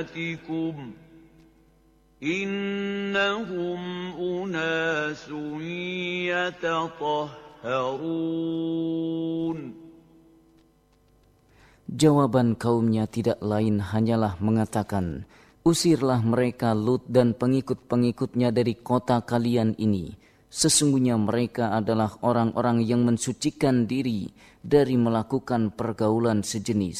إنهم أناس يتطهرون. Jawaban kaumnya tidak lain hanyalah mengatakan, usirlah mereka Lut dan pengikut-pengikutnya dari kota kalian ini. Sesungguhnya mereka adalah orang-orang yang mensucikan diri dari melakukan pergaulan sejenis.